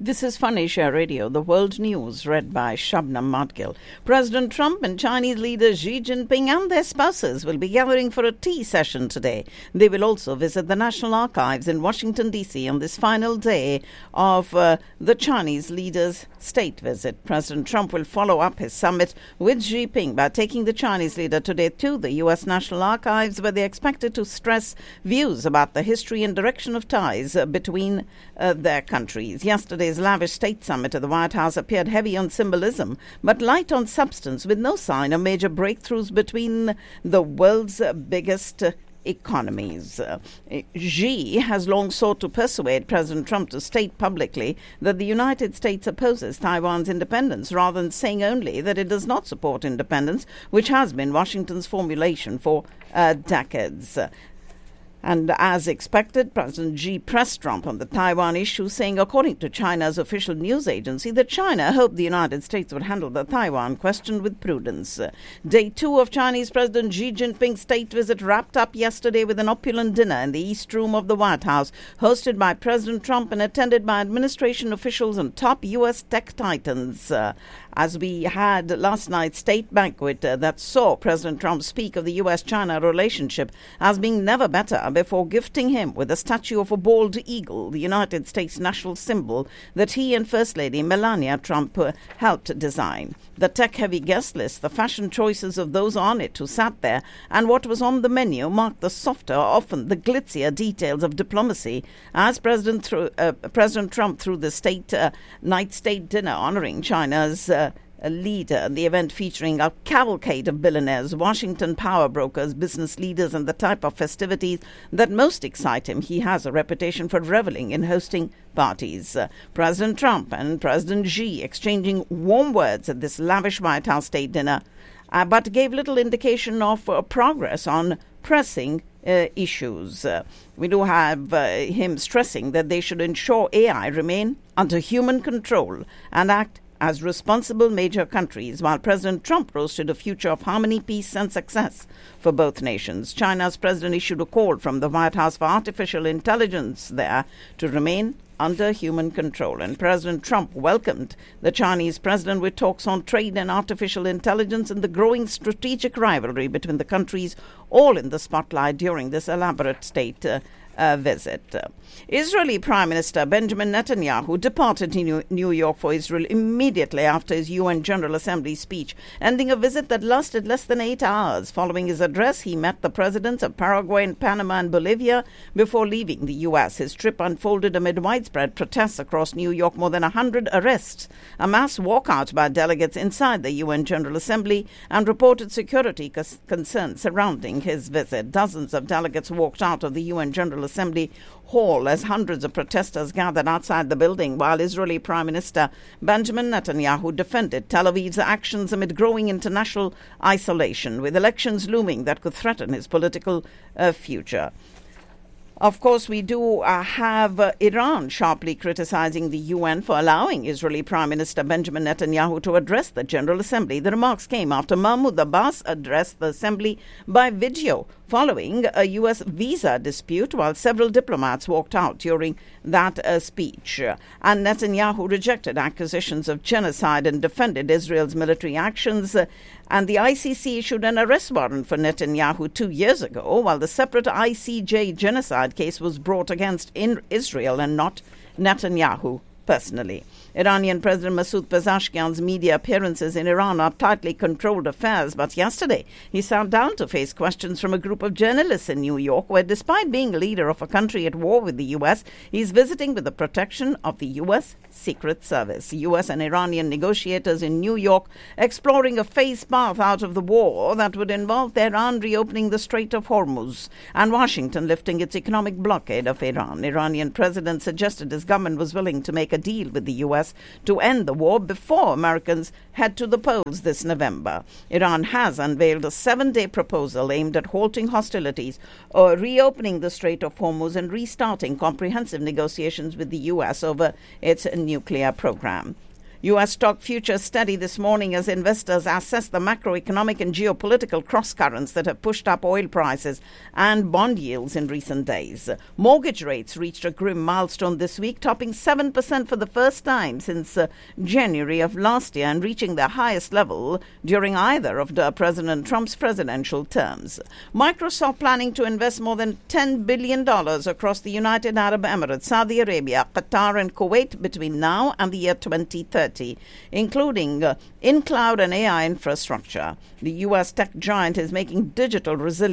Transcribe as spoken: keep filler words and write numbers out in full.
This is Fun Asia Radio, the world news read by Shabnam Madgil. President Trump and Chinese leader Xi Jinping and their spouses will be gathering for a tea session today. They will also visit the National Archives in Washington, D C on this final day of uh, the Chinese leader's state visit. President Trump will follow up his summit with Xi Jinping by taking the Chinese leader today to the U S National Archives, where they are expected to stress views about the history and direction of ties uh, between uh, their countries. Yesterday's lavish state summit at the White House appeared heavy on symbolism, but light on substance, with no sign of major breakthroughs between the world's biggest economies. Uh, Xi has long sought to persuade President Trump to state publicly that the United States opposes Taiwan's independence, rather than saying only that it does not support independence, which has been Washington's formulation for uh, decades. Uh, And as expected, President Xi pressed Trump on the Taiwan issue, saying, according to China's official news agency, that China hoped the United States would handle the Taiwan question with prudence. Day two of Chinese President Xi Jinping's state visit wrapped up yesterday with an opulent dinner in the East Room of the White House, hosted by President Trump and attended by administration officials and top U S tech titans. Uh, as we had last night's state banquet uh, that saw President Trump speak of the U S China relationship as being never better, before gifting him with a statue of a bald eagle, the United States national symbol that he and First Lady Melania Trump uh, helped design. The tech-heavy guest list, the fashion choices of those on it who sat there, and what was on the menu marked the softer, often the glitzier details of diplomacy, as President, thro- uh, President Trump threw the state uh, night state dinner honoring China's uh, a leader, the event featuring a cavalcade of billionaires, Washington power brokers, business leaders, and the type of festivities that most excite him. He has a reputation for reveling in hosting parties. Uh, President Trump and President Xi exchanging warm words at this lavish White House state dinner, uh, but gave little indication of uh, progress on pressing Uh, issues. Uh, we do have uh, him stressing that they should ensure A I remain under human control and act as responsible major countries, while President Trump roasted a future of harmony, peace and success for both nations. China's president issued a call from the White House for artificial intelligence there to remain under human control. And President Trump welcomed the Chinese president with talks on trade and artificial intelligence and the growing strategic rivalry between the countries, all in the spotlight during this elaborate state uh, Uh, visit. Uh, Israeli Prime Minister Benjamin Netanyahu departed to New, New York for Israel immediately after his U N General Assembly speech, ending a visit that lasted less than eight hours. Following his address, he met the presidents of Paraguay and Panama and Bolivia before leaving the U S. His trip unfolded amid widespread protests across New York, more than one hundred arrests, a mass walkout by delegates inside the U N General Assembly, and reported security c- concerns surrounding his visit. Dozens of delegates walked out of the U N General Assembly Hall as hundreds of protesters gathered outside the building, while Israeli Prime Minister Benjamin Netanyahu defended Tel Aviv's actions amid growing international isolation, with elections looming that could threaten his political uh, future. Of course, we do uh, have uh, Iran sharply criticizing the U N for allowing Israeli Prime Minister Benjamin Netanyahu to address the General Assembly. The remarks came after Mahmoud Abbas addressed the Assembly by video following a U S visa dispute, while several diplomats walked out during that uh, speech. And Netanyahu rejected accusations of genocide and defended Israel's military actions. Uh, and the I C C issued an arrest warrant for Netanyahu two years ago, while the separate I C J genocide case was brought against in Israel and not Netanyahu personally. Iranian President Masoud Pezeshkian's media appearances in Iran are tightly controlled affairs, but yesterday he sat down to face questions from a group of journalists in New York, where despite being a leader of a country at war with the U S, he's visiting with the protection of the U S Secret Service. U S and Iranian negotiators in New York exploring a phased path out of the war that would involve Tehran reopening the Strait of Hormuz and Washington lifting its economic blockade of Iran. Iranian president suggested his government was willing to make a deal with the U S to end the war before Americans head to the polls this November. Iran has unveiled a seven-day proposal aimed at halting hostilities or reopening the Strait of Hormuz and restarting comprehensive negotiations with the U S over its nuclear program. U S stock futures steady this morning as investors assess the macroeconomic and geopolitical cross-currents that have pushed up oil prices and bond yields in recent days. Mortgage rates reached a grim milestone this week, topping seven percent for the first time since uh, January of last year and reaching their highest level during either of the President Trump's presidential terms. Microsoft planning to invest more than ten billion dollars across the United Arab Emirates, Saudi Arabia, Qatar and Kuwait between now and the year twenty thirty, including uh, in cloud and A I infrastructure. The U S tech giant is making digital resilience